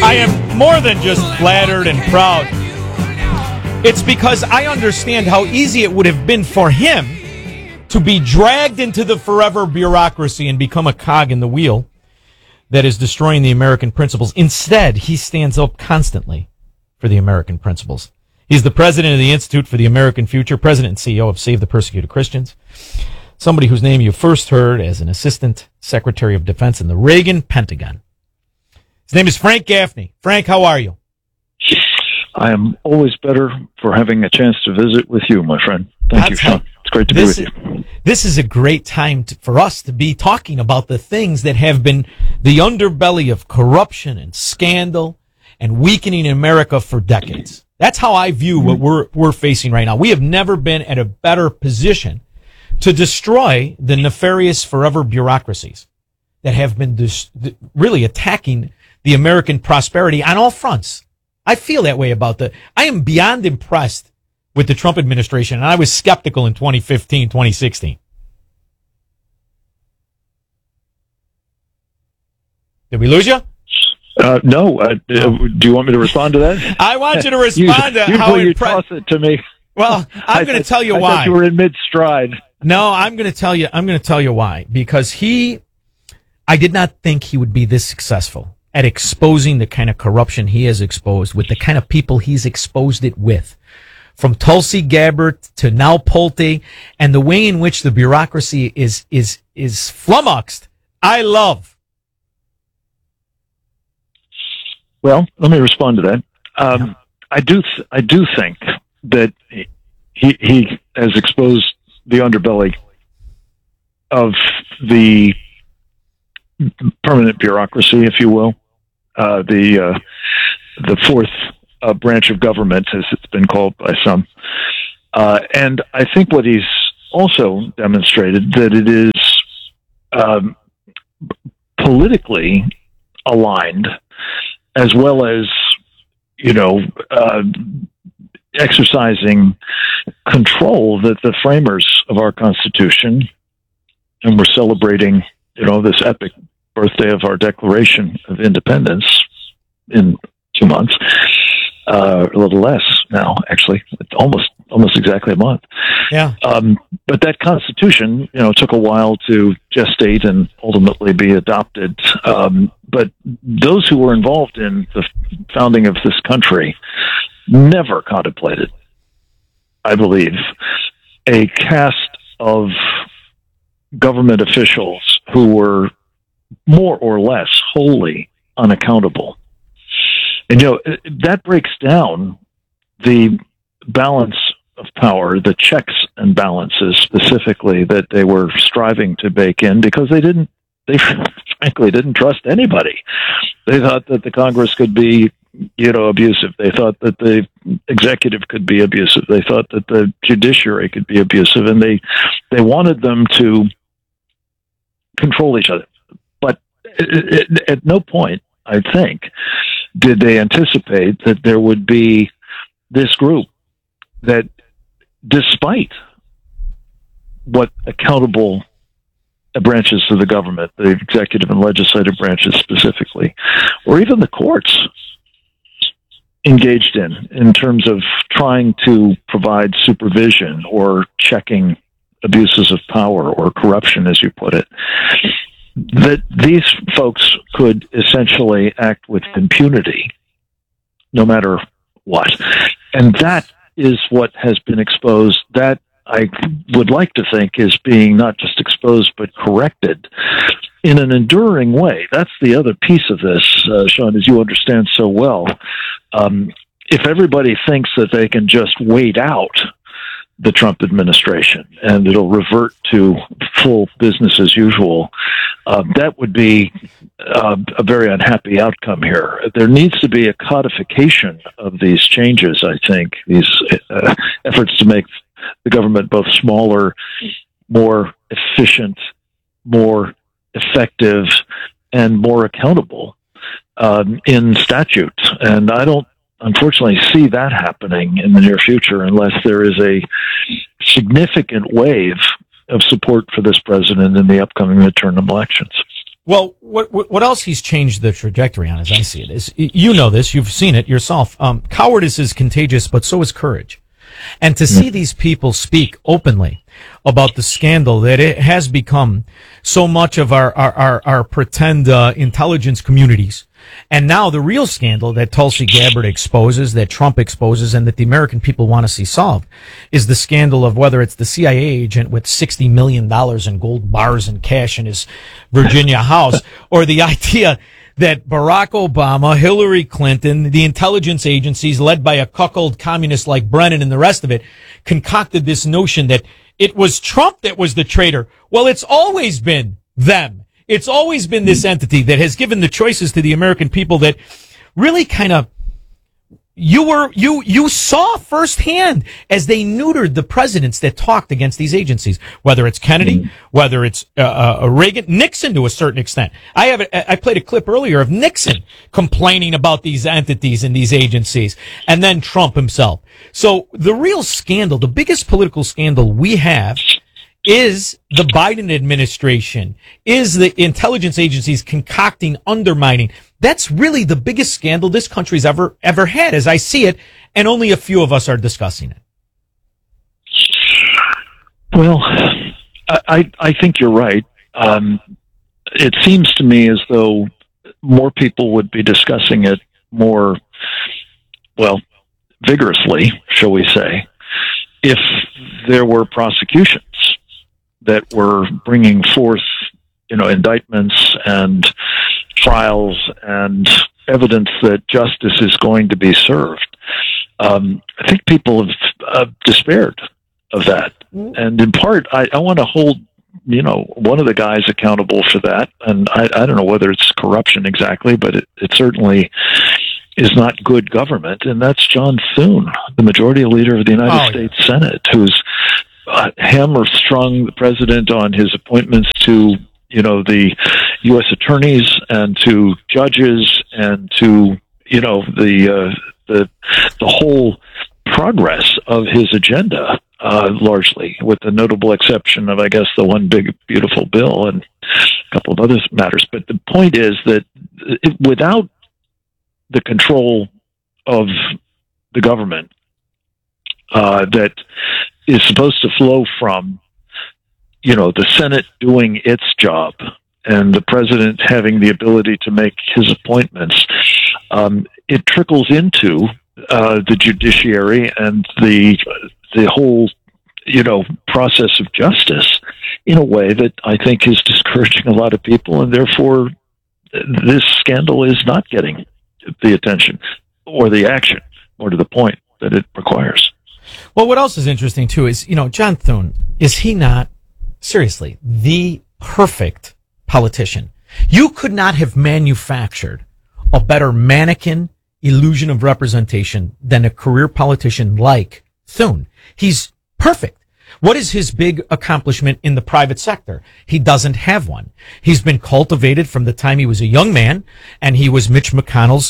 I am more than just flattered and proud. It's because I understand how easy it would have been for him to be dragged into the forever bureaucracy and become a cog in the wheel that is destroying the American principles. Instead, he stands up constantly for the American principles. He's the president of the Institute for the American Future, president and CEO of Save the Persecuted Christians, somebody whose name you first heard as an assistant secretary of defense in the Reagan Pentagon. His name is Frank Gaffney. Frank, how are you? I am always better for having a chance to visit with you, my friend. Thank you, Sean. It's great to be with you. This is a great time for us to be talking about the things that have been the underbelly of corruption and scandal and weakening America for decades. That's how I view what we're facing right now. We have never been at a better position to destroy the nefarious forever bureaucracies that have been really attacking the American prosperity on all fronts. I feel that way about I am beyond impressed with the Trump administration, and I was skeptical in 2015, 2016. Did we lose you? No. Do you want me to respond to that? I want you to respond to how you toss it to me. Well, I'm going to tell you why. I thought you were in mid-stride. No, I'm going to tell you why. Because I did not think he would be this successful at exposing the kind of corruption he has exposed with the kind of people he's exposed it with. From Tulsi Gabbard to now Pulte, and the way in which the bureaucracy is flummoxed, I love. Well, let me respond to that. I do think that he has exposed the underbelly of the permanent bureaucracy, if you will, the fourth branch of government, as it's been called by some. And I think what he's also demonstrated that it is politically aligned, as well as, exercising control that the framers of our Constitution, and we're celebrating, this epic birthday of our Declaration of Independence in 2 months, a little less now, actually, it's almost exactly a month. Yeah. But that Constitution, took a while to gestate and ultimately be adopted. But those who were involved in the founding of this country never contemplated, I believe, a caste of government officials who were more or less wholly unaccountable. And, that breaks down the balance of power, the checks and balances specifically that they were striving to bake in, because they frankly didn't trust anybody. They thought that the Congress could be, abusive. They thought that the executive could be abusive. They thought that the judiciary could be abusive, and they wanted them to control each other. But at no point, I think, did they anticipate that there would be this group that, despite what accountable branches of the government, the executive and legislative branches specifically, or even the courts, engaged in terms of trying to provide supervision or checking abuses of power or corruption, as you put it, that these folks could essentially act with impunity no matter what. And that is what has been exposed. That, I would like to think, is being not just exposed but corrected in an enduring way. That's the other piece of this, Sean, as you understand so well. If everybody thinks that they can just wait out the Trump administration and it'll revert to full business as usual, that would be a very unhappy outcome here. There needs to be a codification of these changes, I think, these efforts to make the government both smaller, more efficient, more effective, and more accountable in statute. And I don't, unfortunately, see that happening in the near future unless there is a significant wave of support for this president in the upcoming midterm elections. Well, what else he's changed the trajectory on, as I see it, is, you know this, you've seen it yourself. Cowardice is contagious, but so is courage. And to see these people speak openly about the scandal that it has become so much of our pretend intelligence communities. And now the real scandal that Tulsi Gabbard exposes, that Trump exposes, and that the American people want to see solved is the scandal of whether it's the CIA agent with $60 million in gold bars and cash in his Virginia house, or the idea that Barack Obama, Hillary Clinton, the intelligence agencies led by a cuckold communist like Brennan and the rest of it concocted this notion that it was Trump that was the traitor. Well, it's always been them. It's always been this entity that has given the choices to the American people that really kind of you saw firsthand as they neutered the presidents that talked against these agencies, whether it's Kennedy, whether it's Reagan, Nixon to a certain extent. I played a clip earlier of Nixon complaining about these entities and these agencies, and then Trump himself. So the real scandal, the biggest political scandal we have, is the Biden administration, is the intelligence agencies concocting, undermining. That's really the biggest scandal this country's ever had, as I see it, and only a few of us are discussing it. Well, I think you're right. It seems to me as though more people would be discussing it more, well, vigorously, shall we say, if there were prosecutions that were bringing forth, indictments and trials and evidence that justice is going to be served. I think people have despaired of that. And in part, I want to hold, one of the guys accountable for that. And I don't know whether it's corruption exactly, but it certainly is not good government. And that's John Thune, the majority leader of the United States Senate, who's hammer-strung the president on his appointments to, the U.S. attorneys and to judges and to, the whole progress of his agenda, largely, with the notable exception of, I guess, the one big, beautiful bill and a couple of other matters. But the point is that without the control of the government that is supposed to flow from, the Senate doing its job and the president having the ability to make his appointments, it trickles into the judiciary and the whole, process of justice in a way that I think is discouraging a lot of people, and therefore this scandal is not getting the attention or the action, more to the point, that it requires. Well, what else is interesting, too, is, John Thune, is he not, seriously, the perfect politician? You could not have manufactured a better mannequin illusion of representation than a career politician like Thune. He's perfect. What is his big accomplishment in the private sector? He doesn't have one. He's been cultivated from the time he was a young man, and he was Mitch McConnell's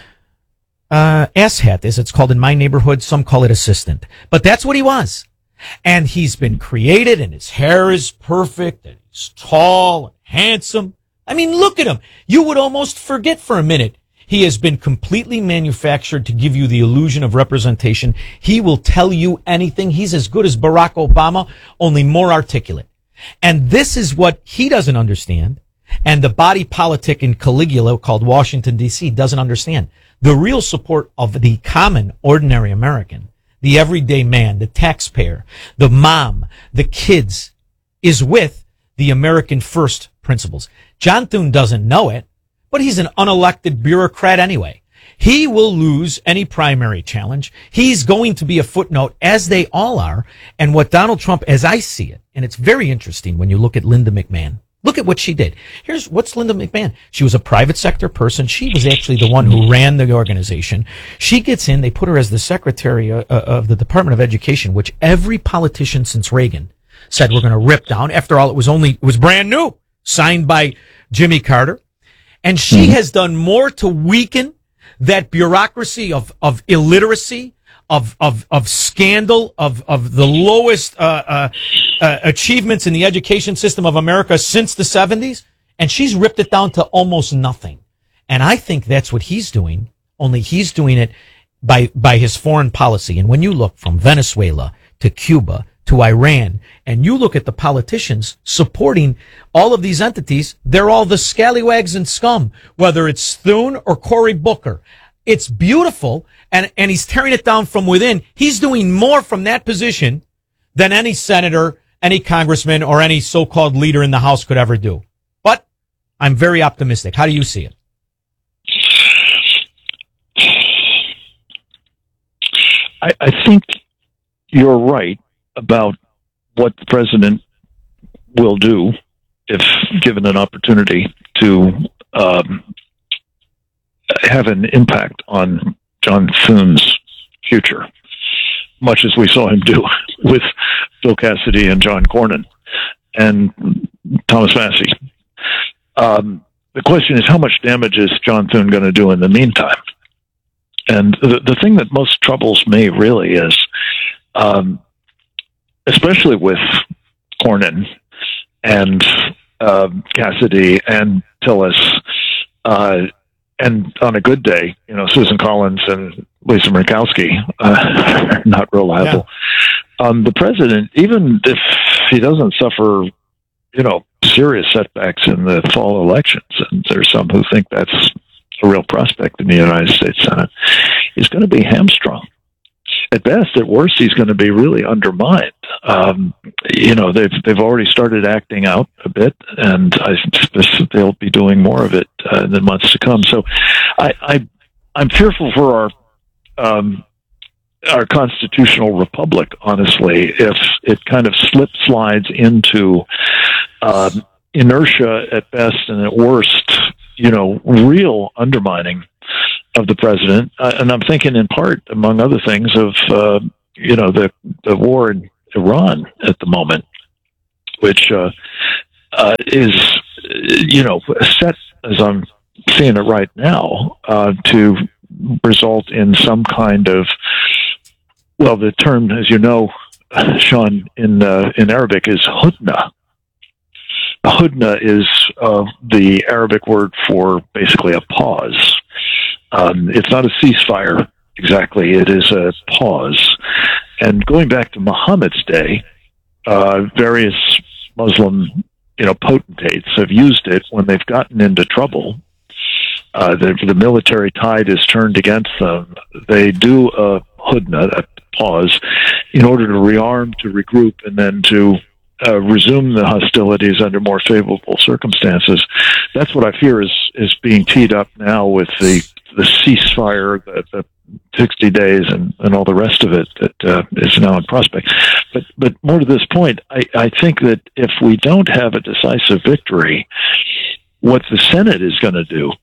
asshat, as it's called in my neighborhood. Some call it assistant. But that's what he was. And he's been created, and his hair is perfect, and he's tall and handsome. I mean, look at him. You would almost forget for a minute. He has been completely manufactured to give you the illusion of representation. He will tell you anything. He's as good as Barack Obama, only more articulate. And this is what he doesn't understand, and the body politic in Caligula called Washington, D.C. doesn't understand. The real support of the common, ordinary American, the everyday man, the taxpayer, the mom, the kids, is with the American First principles. John Thune doesn't know it, but he's an unelected bureaucrat anyway. He will lose any primary challenge. He's going to be a footnote, as they all are. And what Donald Trump, as I see it, and it's very interesting when you look at Linda McMahon. Look at what she did. Here's what's Linda McMahon. She was a private sector person. She was actually the one who ran the organization. She gets in. They put her as the secretary of the Department of Education, which every politician since Reagan said we're going to rip down. After all, it was brand new, signed by Jimmy Carter. And she has done more to weaken that bureaucracy of illiteracy, of scandal, of the lowest achievements in the education system of America since the 70s. And she's ripped it down to almost nothing. And I think that's what he's doing, only he's doing it by his foreign policy. And when you look from Venezuela to Cuba to Iran, and you look at the politicians supporting all of these entities, they're all the scallywags and scum, whether it's Thune or Cory Booker. It's beautiful, and he's tearing it down from within. He's doing more from that position than any senator, any congressman, or any so-called leader in the House could ever do. But I'm very optimistic. How do you see it? I think you're right about what the president will do if given an opportunity to have an impact on John Thune's future, much as we saw him do with Bill Cassidy and John Cornyn and Thomas Massie. The question is, how much damage is John Thune going to do in the meantime? And the thing that most troubles me really is, especially with Cornyn and Cassidy and Tillis, and on a good day, Susan Collins and Lisa Murkowski are not reliable. Yeah. The president, even if he doesn't suffer, serious setbacks in the fall elections, and there's some who think that's a real prospect in the United States Senate, he's going to be hamstrung. At best, at worst, he's going to be really undermined. They've already started acting out a bit, and I suspect they'll be doing more of it in the months to come. So, I'm fearful for our constitutional republic. Honestly, if it kind of slides into inertia at best, and at worst, real undermining of the president, and I'm thinking in part, among other things, of the war in Iran at the moment, which is set, as I'm seeing it right now, to result in some kind of, well, the term, as you know, Sean, in Arabic is hudna. Hudna is the Arabic word for basically a pause. It's not a ceasefire exactly. It is a pause. And going back to Muhammad's day, various Muslim, potentates have used it when they've gotten into trouble. The military tide is turned against them. They do a hudna, a pause, in order to rearm, to regroup, and then to resume the hostilities under more favorable circumstances. That's what I fear is being teed up now with the ceasefire, the 60 days, and all the rest of it that is now in prospect. But more to this point, I think that if we don't have a decisive victory, what the Senate is going to do,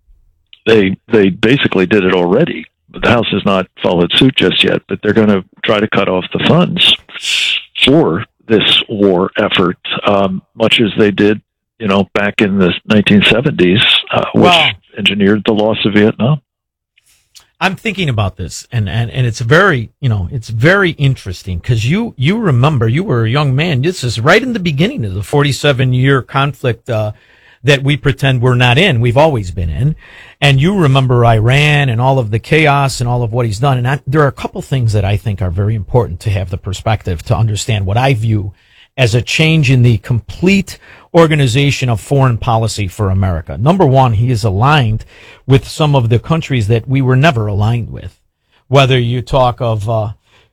they basically did it already. The House has not followed suit just yet, but they're going to try to cut off the funds for this war effort, much as they did, back in the 1970s, which engineered the loss of Vietnam. I'm thinking about this, and it's very, it's very interesting, because you remember, you were a young man. This is right in the beginning of the 47-year conflict that we pretend we're not in. We've always been in. And you remember Iran and all of the chaos and all of what he's done. And there are a couple things that I think are very important to have the perspective to understand what I view as a change in the complete organization of foreign policy for America. Number one, he is aligned with some of the countries that we were never aligned with. Whether you talk of the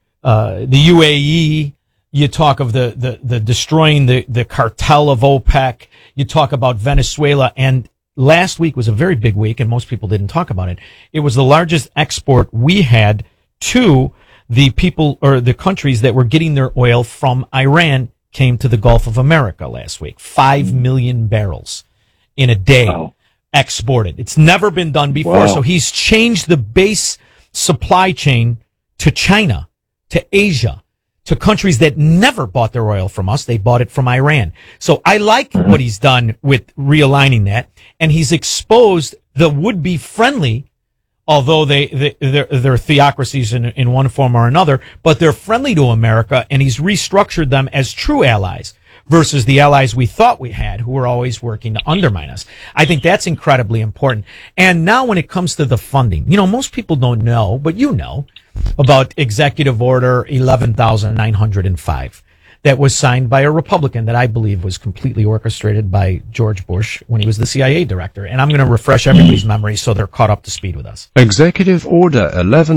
UAE, you talk of the destroying the cartel of OPEC, you talk about Venezuela, and last week was a very big week, and most people didn't talk about it. It was the largest export we had to the people or the countries that were getting their oil from Iran came to the Gulf of America last week. 5 million barrels in a day exported. It's never been done before. So he's changed the base supply chain to China, to Asia, to countries that never bought their oil from us. They bought it from Iran. So I like what he's done with realigning that, and he's exposed the would-be friendly, although they're theocracies in one form or another, but they're friendly to America, and he's restructured them as true allies. versus the allies we thought we had who were always working to undermine us. I think that's incredibly important. And now when it comes to the funding, most people don't know, but about Executive Order 11,905 that was signed by a Republican that I believe was completely orchestrated by George Bush when he was the CIA director. And I'm going to refresh everybody's memory so they're caught up to speed with us. Executive Order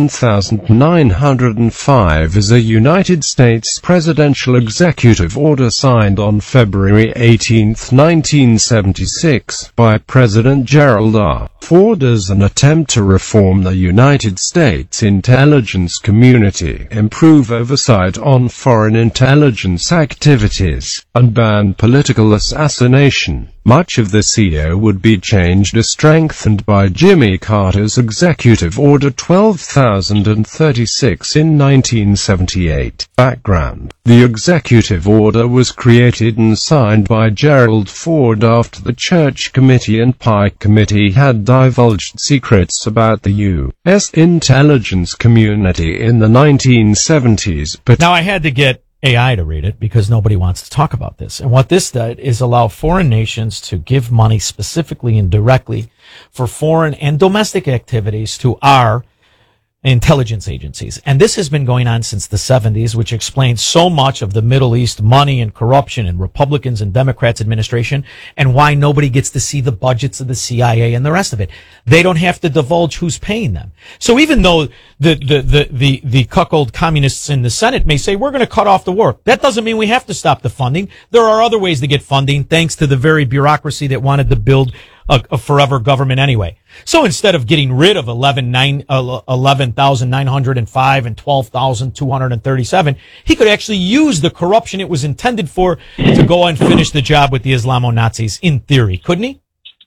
11,905 is a United States presidential executive order signed on February 18, 1976 by President Gerald R. Ford as an attempt to reform the United States intelligence community, improve oversight on foreign intelligence activities, and ban political assassination. Much of the CO would be changed or strengthened by Jimmy Carter's Executive Order 12,036 in 1978. Background: the Executive Order was created and signed by Gerald Ford after the Church Committee and Pike Committee had divulged secrets about the U.S. intelligence community in the 1970s. But now I had to get AI to read it because nobody wants to talk about this. And what this did is allow foreign nations to give money specifically and directly for foreign and domestic activities to our intelligence agencies. And this has been going on since the 70s, which explains so much of the Middle East money and corruption and Republicans and Democrats administration and why nobody gets to see the budgets of the CIA and the rest of it. They don't have to divulge who's paying them. So even though the cuckold communists in the Senate may say, we're going to cut off the work, that doesn't mean we have to stop the funding. There are other ways to get funding thanks to the very bureaucracy that wanted to build a forever government anyway. So instead of getting rid of 11,905 and 12,237, he could actually use the corruption it was intended for to go and finish the job with the Islamo-Nazis, in theory, couldn't he?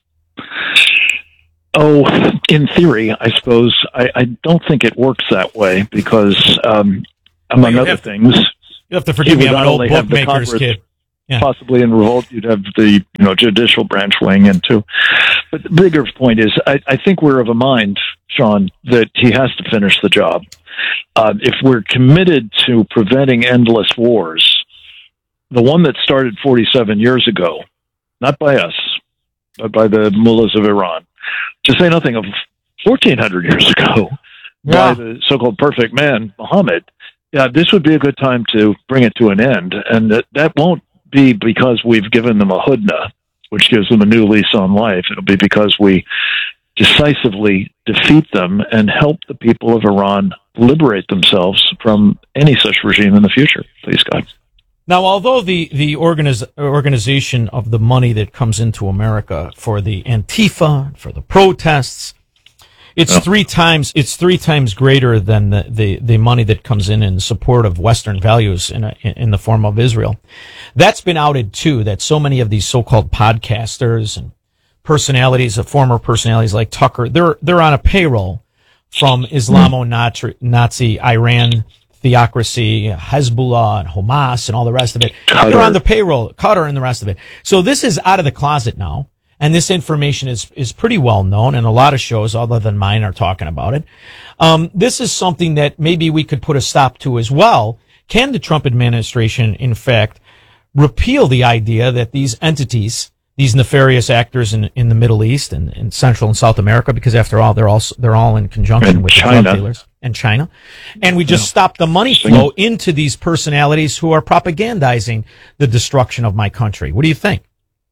Oh, in theory, I suppose. I don't think it works that way because, among other things, you have to forgive me, I'm an old bookmaker's kid. Yeah. Possibly in revolt, you'd have the judicial branch weighing in too. But the bigger point is, I think we're of a mind, Sean, that he has to finish the job. If we're committed to preventing endless wars, the one that started 47 years ago, not by us, but by the mullahs of Iran, to say nothing of 1,400 years ago, by the so-called perfect man, Muhammad, this would be a good time to bring it to an end. And that won't be because we've given them a hudna, which gives them a new lease on life. It'll be because we decisively defeat them and help the people of Iran liberate themselves from any such regime in the future. Please, God. Now, although the organization of the money that comes into America for the Antifa, for the protests, it's three times greater than the money that comes in support of Western values in the form of Israel. That's been outed too, that so many of these so-called podcasters and personalities, former personalities like Tucker, they're on a payroll from Islamo-Nazi Iran theocracy, Hezbollah and Hamas and all the rest of it. Qatar. They're on the payroll, Qatar and the rest of it. So this is out of the closet now. And this information is pretty well known, and a lot of shows other than mine are talking about it. This is something that maybe we could put a stop to as well. Can the Trump administration, in fact, repeal the idea that these entities, these nefarious actors in the Middle East and in Central and South America, because after all, they're all in conjunction with China. The drug dealers and China, and we just stop the money flow into these personalities who are propagandizing the destruction of my country? What do you think?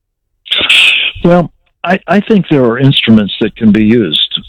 Well, I think there are instruments that can be used.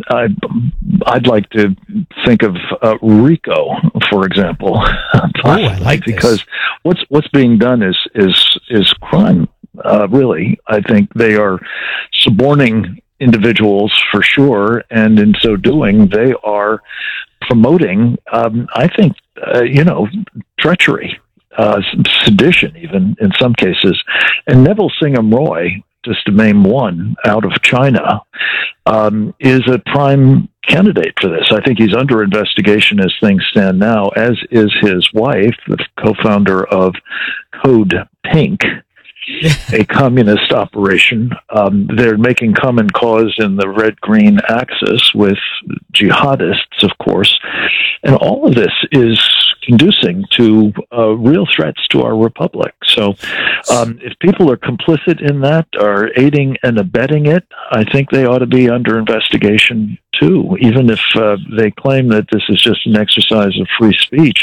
I'd like to think of RICO, for example. I like because this. what's being done is crime. Really, I think they are suborning individuals for sure, and in so doing, they are promoting. I think treachery, sedition, even in some cases, and Neville Singham Roy, just to name one out of China, is a prime candidate for this. I think he's under investigation as things stand now, as is his wife, the co-founder of Code Pink, a communist operation. They're making common cause in the red-green axis with jihadists, of course. And all of this is conducing to real threats to our republic. So if people are complicit in that, are aiding and abetting it, I think they ought to be under investigation too, even if they claim that this is just an exercise of free speech.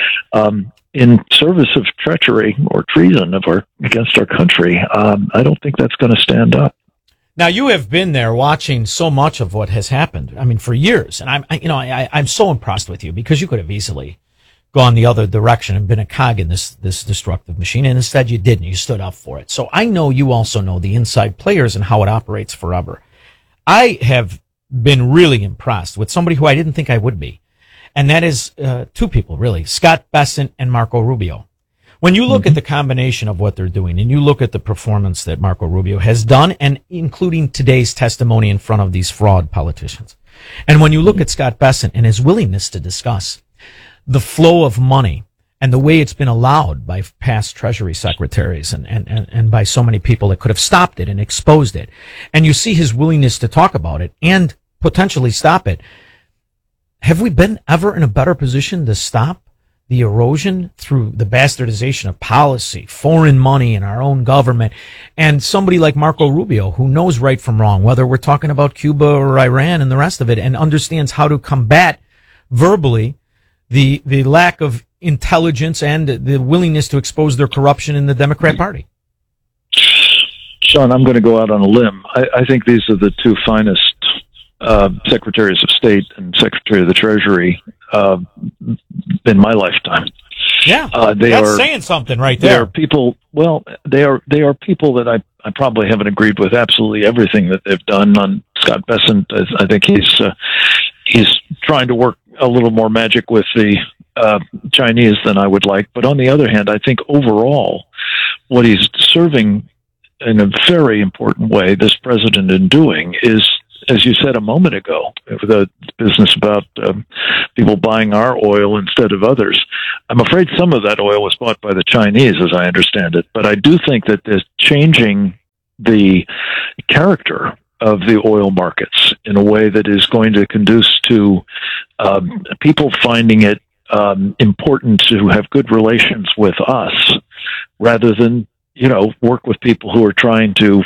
In service of treachery or treason against our country, I don't think that's going to stand up. Now, you have been there watching so much of what has happened. I mean, for years, and I'm so impressed with you, because you could have easily gone the other direction and been a cog in this destructive machine, and instead you didn't. You stood up for it. So I know you also know the inside players and how it operates forever. I have been really impressed with somebody who I didn't think I would be, and that is two people, really, Scott Bessent and Marco Rubio. When you look at the combination of what they're doing, and you look at the performance that Marco Rubio has done, and including today's testimony in front of these fraud politicians, and when you look at Scott Bessent and his willingness to discuss the flow of money and the way it's been allowed by past Treasury secretaries and by so many people that could have stopped it and exposed it, and you see his willingness to talk about it and potentially stop it, have we been ever in a better position to stop the erosion through the bastardization of policy, foreign money in our own government, and somebody like Marco Rubio, who knows right from wrong, whether we're talking about Cuba or Iran and the rest of it, and understands how to combat verbally the lack of intelligence and the willingness to expose their corruption in the Democrat Party? Sean, I'm going to go out on a limb. I think these are the two finest secretaries of state and secretary of the Treasury in my lifetime. Yeah, that's saying something right there. They are people. Well, they are people that I probably haven't agreed with absolutely everything that they've done. On Scott Bessent, I think he's trying to work a little more magic with the Chinese than I would like. But on the other hand, I think overall, what he's serving in a very important way, this president, in doing is, as you said a moment ago, the business about people buying our oil instead of others. I'm afraid some of that oil was bought by the Chinese, as I understand it. But I do think that this changing the character of the oil markets in a way that is going to conduce to people finding it important to have good relations with us rather than, work with people who are trying to,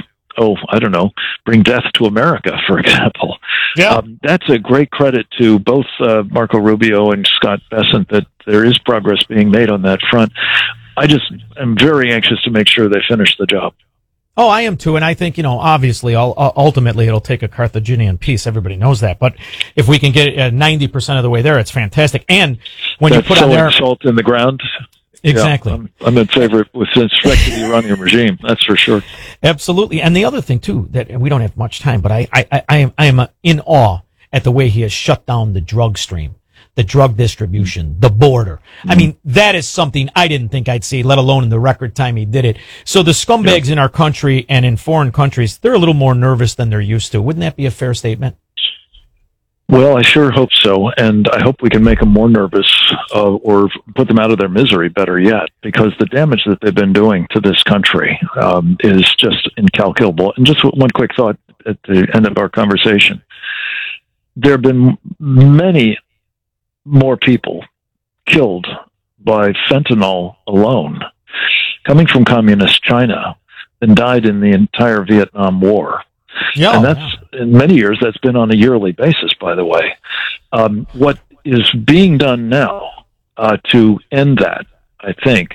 bring death to America, for example. Yeah. That's a great credit to both Marco Rubio and Scott Bessent that there is progress being made on that front. I just am very anxious to make sure they finish the job. Oh, I am too, and I think, obviously, ultimately it'll take a Carthaginian peace. Everybody knows that, but if we can get 90% of the way there, it's fantastic. And when you put on there salt in the ground, exactly, yeah, I'm in favor with respect to the Iranian regime. That's for sure. Absolutely, and the other thing too, that we don't have much time, but I am in awe at the way he has shut down the drug stream, the drug distribution, the border. I mean, that is something I didn't think I'd see, let alone in the record time he did it. So the scumbags in our country and in foreign countries, they're a little more nervous than they're used to. Wouldn't that be a fair statement? Well, I sure hope so, and I hope we can make them more nervous or put them out of their misery, better yet, because the damage that they've been doing to this country is just incalculable. And just one quick thought at the end of our conversation. There have been many more people killed by fentanyl alone coming from communist China than died in the entire Vietnam War. Yeah, and that's in many years that's been on a yearly basis, by the way. What is being done now to end that, I think,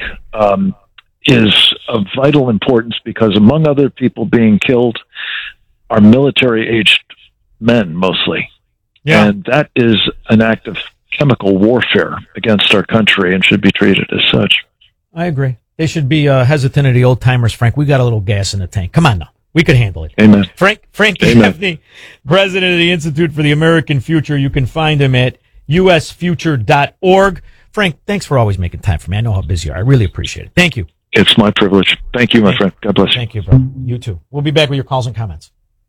is of vital importance because among other people being killed are military-aged men mostly. Yeah. And that is an act of chemical warfare against our country and should be treated as such. I agree. They should be hesitant of the old timers, Frank. We got a little gas in the tank. Come on now. We could handle it. Amen. Frank Gaffney, president of the Institute for the American Future. You can find him at usfuture.org. Frank, thanks for always making time for me. I know how busy you are. I really appreciate it. Thank you. It's my privilege. Thank you, my friend. God bless you. Thank you, bro. You too. We'll be back with your calls and comments.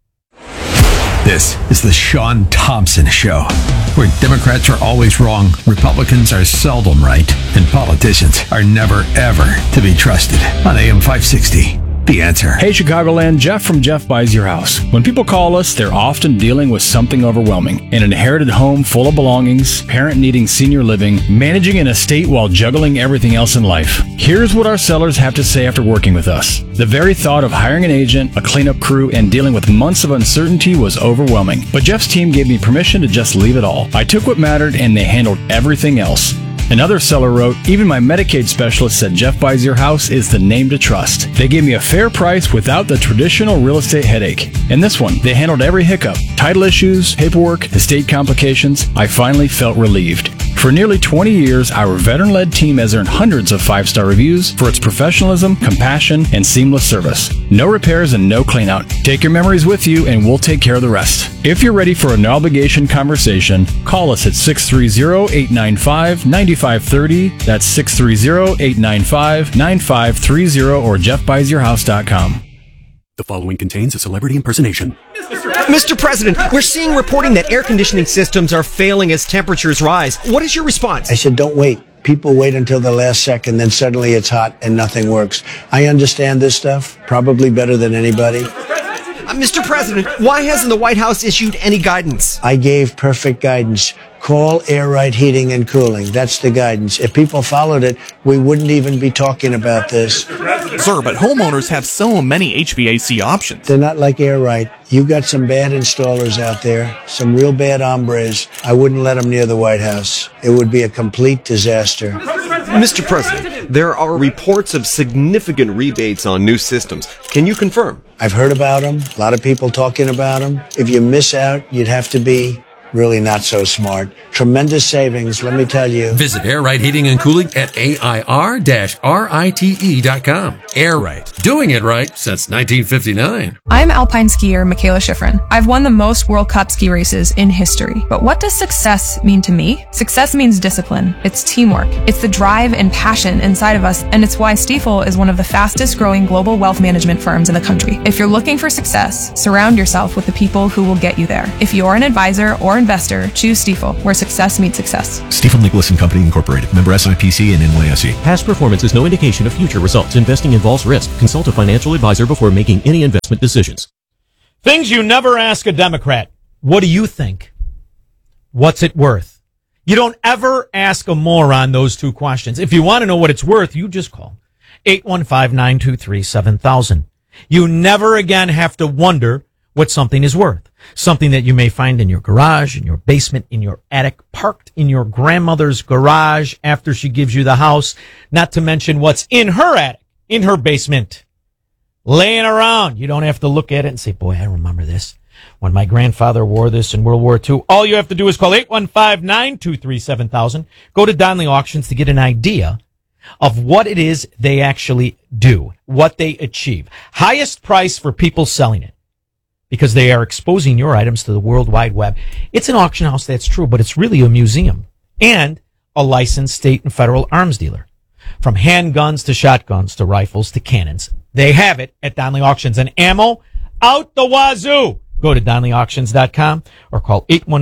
This is the Sean Thompson Show, where Democrats are always wrong, Republicans are seldom right, and politicians are never, ever to be trusted. On AM 560. The Answer. Hey Chicagoland, Jeff from Jeff Buys Your House. When people call us, they're often dealing with something overwhelming. An inherited home full of belongings, parent needing senior living, managing an estate while juggling everything else in life. Here's what our sellers have to say after working with us. The very thought of hiring an agent, a cleanup crew, and dealing with months of uncertainty was overwhelming. But Jeff's team gave me permission to just leave it all. I took what mattered and they handled everything else. Another seller wrote, even my Medicaid specialist said Jeff Buys Your House is the name to trust. They gave me a fair price without the traditional real estate headache. And this one, they handled every hiccup. Title issues, paperwork, estate complications. I finally felt relieved. For nearly 20 years, our veteran-led team has earned hundreds of 5-star reviews for its professionalism, compassion, and seamless service. No repairs and no cleanout. Take your memories with you and we'll take care of the rest. If you're ready for a no-obligation conversation, call us at 630-895-9530. That's 630-895-9530 or jeffbuysyourhouse.com. The following contains a celebrity impersonation. Mr. President, we're seeing reporting that air conditioning systems are failing as temperatures rise. What is your response? I said, don't wait. People wait until the last second, then suddenly it's hot and nothing works. I understand this stuff, probably better than anybody. Mr. President, why hasn't the White House issued any guidance? I gave perfect guidance. Call Air Right Heating and Cooling. That's the guidance. If people followed it, we wouldn't even be talking about this. Sir, but homeowners have so many HVAC options. They're not like Air Right. You've got some bad installers out there, some real bad hombres. I wouldn't let them near the White House. It would be a complete disaster. Mr. President, there are reports of significant rebates on new systems. Can you confirm? I've heard about them. A lot of people talking about them. If you miss out, you'd have to be really not so smart. Tremendous savings, let me tell you. Visit Air Right Heating and Cooling at AIR-RITE.com. Air Right. Doing it right since 1959. I'm alpine skier Michaela Schifrin. I've won the most World Cup ski races in history. But what does success mean to me? Success means discipline. It's teamwork. It's the drive and passion inside of us, and it's why Stifel is one of the fastest growing global wealth management firms in the country. If you're looking for success, surround yourself with the people who will get you there. If you're an advisor or investor, choose Stifel, where success meets success. Stifel Nicolaus & Company Incorporated. Member SIPC and NYSE. Past performance is no indication of future results. Investing involves risk. Consult a financial advisor before making any investment decisions. Things you never ask a Democrat. What do you think? What's it worth? You don't ever ask a moron those two questions. If you want to know what it's worth, you just call 815-923-7000. You never again have to wonder what something is worth. Something that you may find in your garage, in your basement, in your attic, parked in your grandmother's garage after she gives you the house, not to mention what's in her attic, in her basement, laying around. You don't have to look at it and say, boy, I remember this when my grandfather wore this in World War II. All you have to do is call 815-923-7000. Go to Donnelly Auctions to get an idea of what it is they actually do, what they achieve. Highest price for people selling it, because they are exposing your items to the World Wide Web. It's an auction house, that's true, but it's really a museum and a licensed state and federal arms dealer. From handguns to shotguns to rifles to cannons, they have it at Donnelly Auctions. And ammo out the wazoo. Go to DonnellyAuctions.com or call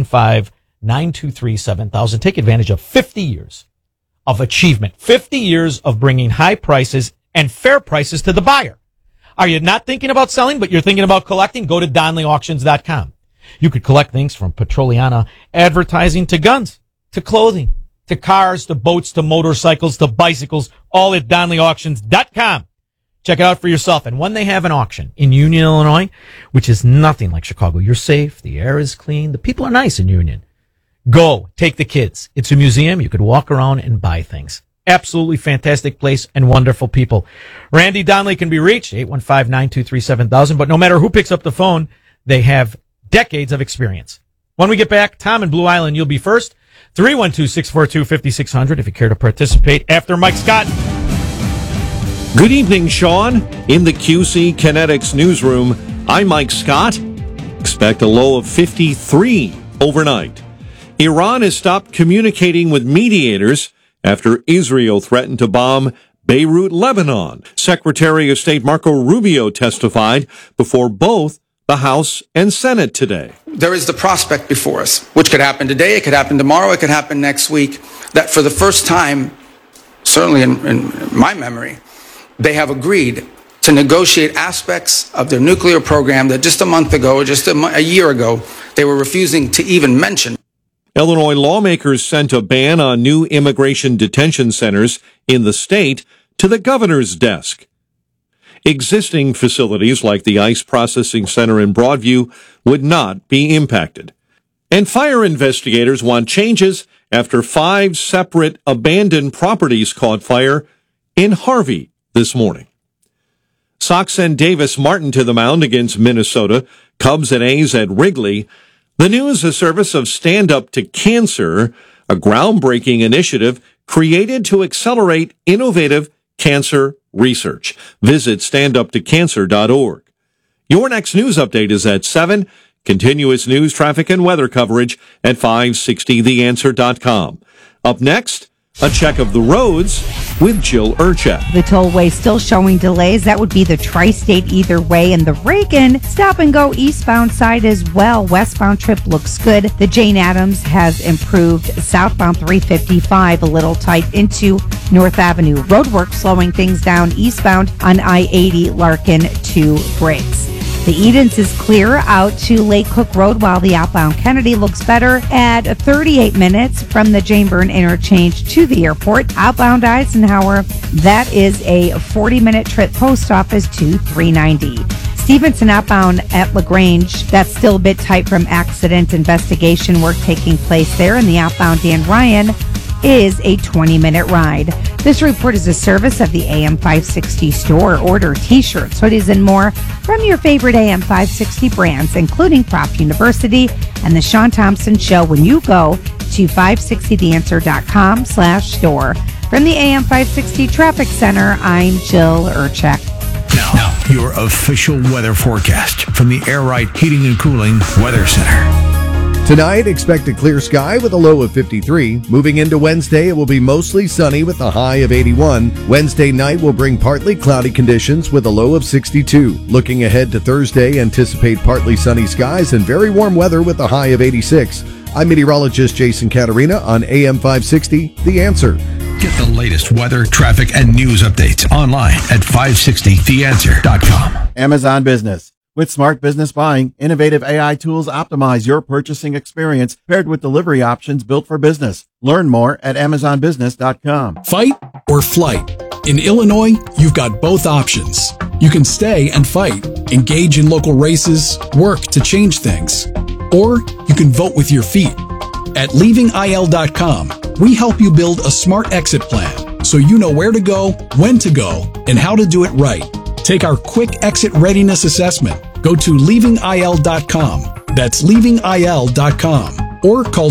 815-923-7000. Take advantage of 50 years of achievement, 50 years of bringing high prices and fair prices to the buyer. Are you not thinking about selling, but you're thinking about collecting? Go to DonnellyAuctions.com. You could collect things from Petroliana advertising to guns, to clothing, to cars, to boats, to motorcycles, to bicycles, all at DonnellyAuctions.com. Check it out for yourself. And when they have an auction in Union, Illinois, which is nothing like Chicago, you're safe, the air is clean, the people are nice in Union. Go, take the kids. It's a museum. You could walk around and buy things. Absolutely fantastic place and wonderful people. Randy Donnelly can be reached, 815-923-7000. But no matter who picks up the phone, they have decades of experience. When we get back, Tom in Blue Island, you'll be first. 312-642-5600 if you care to participate after Mike Scott. Good evening, Sean. In the QC Kinetics newsroom, I'm Mike Scott. Expect a low of 53 overnight. Iran has stopped communicating with mediators after Israel threatened to bomb Beirut, Lebanon. Secretary of State Marco Rubio testified before both the House and Senate today. There is the prospect before us, which could happen today, it could happen tomorrow, it could happen next week, that for the first time, certainly in my memory, they have agreed to negotiate aspects of their nuclear program that just a month ago, or just a year ago, they were refusing to even mention. Illinois lawmakers sent a ban on new immigration detention centers in the state to the governor's desk. Existing facilities like the ICE Processing Center in Broadview would not be impacted. And fire investigators want changes after 5 separate abandoned properties caught fire in Harvey this morning. Sox send Davis Martin to the mound against Minnesota, Cubs and A's at Wrigley. The news, a service of Stand Up to Cancer, a groundbreaking initiative created to accelerate innovative cancer research. Visit standuptocancer.org. Your next news update is at 7. Continuous news, traffic, and weather coverage at 560theanswer.com. Up next, a check of the roads with Jill Urchak. The tollway still showing delays. That would be the Tri-State either way, and the Reagan stop and go eastbound side as well. Westbound trip looks good. The Jane Addams has improved. Southbound 355 a little tight into North Avenue. Roadwork slowing things down eastbound on I-80 Larkin to Briggs. The Edens is clear out to Lake Cook Road, while the outbound Kennedy looks better at 38 minutes from the Jane Byrne interchange to the airport. Outbound Eisenhower, that is a 40-minute trip post office to 390. Stevenson outbound at LaGrange, that's still a bit tight from accident investigation work taking place there, and the outbound Dan Ryan is a 20-minute ride. This report is a service of the AM 560 store. Order t-shirts, hoodies, and more from your favorite AM 560 brands, including Prop University and The Sean Thompson Show when you go to 560theanswer.com/store. From the AM 560 Traffic Center, I'm Jill Urchak. Now, your official weather forecast from the Air Right Heating and Cooling Weather Center. Tonight, expect a clear sky with a low of 53. Moving into Wednesday, it will be mostly sunny with a high of 81. Wednesday night will bring partly cloudy conditions with a low of 62. Looking ahead to Thursday, anticipate partly sunny skies and very warm weather with a high of 86. I'm meteorologist Jason Caterina on AM 560, The Answer. Get the latest weather, traffic, and news updates online at 560theanswer.com. Amazon Business. With smart business buying, innovative AI tools optimize your purchasing experience paired with delivery options built for business. Learn more at amazonbusiness.com. Fight or flight? In Illinois, you've got both options. You can stay and fight, engage in local races, work to change things. Or you can vote with your feet. At leavingil.com, we help you build a smart exit plan so you know where to go, when to go, and how to do it right. Take our quick exit readiness assessment. Go to leavingil.com. That's leavingil.com. Or call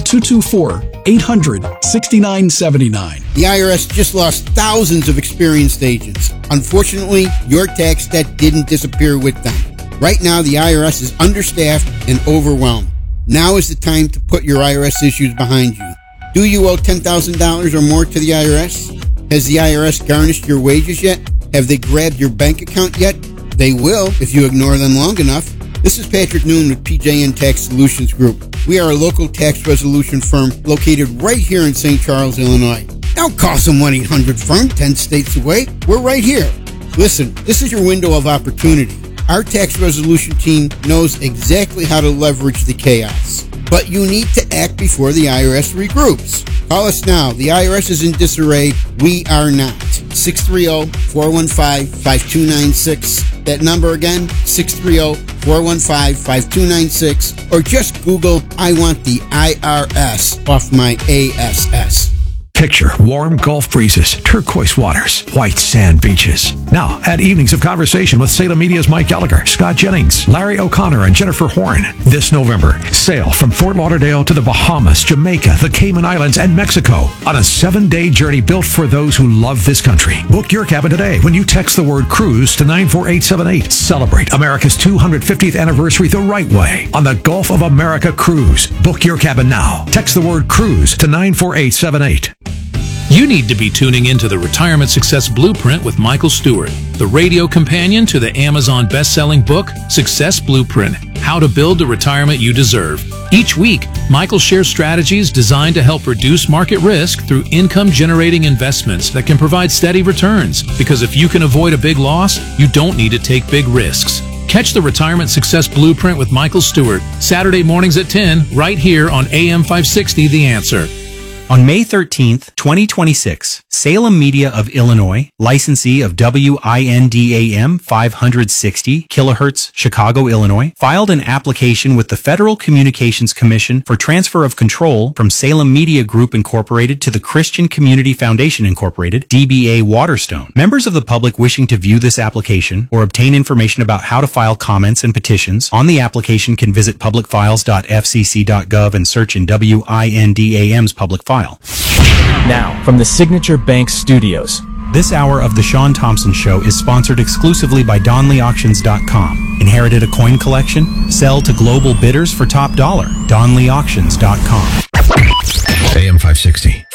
224-800-6979. The IRS just lost thousands of experienced agents. Unfortunately, your tax debt didn't disappear with them. Right now, the IRS is understaffed and overwhelmed. Now is the time to put your IRS issues behind you. Do you owe $10,000 or more to the IRS? Has the IRS garnished your wages yet? Have they grabbed your bank account yet? They will if you ignore them long enough. This is Patrick Noon with PJN Tax Solutions Group. We are a local tax resolution firm located right here in St. Charles, Illinois. Don't call some 1-800-FIRM 10 states away. We're right here. Listen, this is your window of opportunity. Our tax resolution team knows exactly how to leverage the chaos. But you need to act before the IRS regroups. Call us now. The IRS is in disarray. We are not. 630-415-5296. That number again, 630-415-5296. Or just Google, I want the IRS off my ASS. Picture warm Gulf breezes, turquoise waters, white sand beaches. Now, add evenings of conversation with Salem Media's Mike Gallagher, Scott Jennings, Larry O'Connor, and Jennifer Horn. This November, sail from Fort Lauderdale to the Bahamas, Jamaica, the Cayman Islands, and Mexico on a 7-day journey built for those who love this country. Book your cabin today when you text the word cruise to 94878. Celebrate America's 250th anniversary the right way on the Gulf of America Cruise. Book your cabin now. Text the word cruise to 94878. You need to be tuning into the Retirement Success Blueprint with Michael Stewart, the radio companion to the Amazon best-selling book, Success Blueprint, How to Build the Retirement You Deserve. Each week, Michael shares strategies designed to help reduce market risk through income-generating investments that can provide steady returns. Because if you can avoid a big loss, you don't need to take big risks. Catch the Retirement Success Blueprint with Michael Stewart, Saturday mornings at 10, right here on AM 560, The Answer. On May 13th, 2026, Salem Media of Illinois, licensee of WINDAM 560 kHz, Chicago, Illinois, filed an application with the Federal Communications Commission for transfer of control from Salem Media Group Incorporated to the Christian Community Foundation Incorporated, DBA Waterstone. Members of the public wishing to view this application or obtain information about how to file comments and petitions on the application can visit publicfiles.fcc.gov and search in WINDAM's public file. Now, from the Signature Bank Studios. This hour of The Sean Thompson Show is sponsored exclusively by DonleyAuctions.com. Inherited a coin collection? Sell to global bidders for top dollar. DonleyAuctions.com. AM 560.